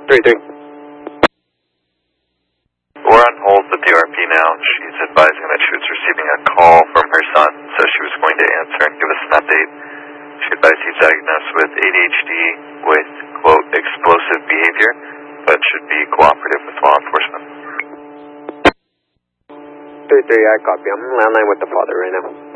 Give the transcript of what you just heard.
3-3. We're on hold with the RP now. She's advising that she was receiving a call from her son, so she was going to answer and give us an update. She advised he's diagnosed with ADHD with, quote, explosive behavior, but should be cooperative with law enforcement. 3-3, I copy. I'm landline with the father right now.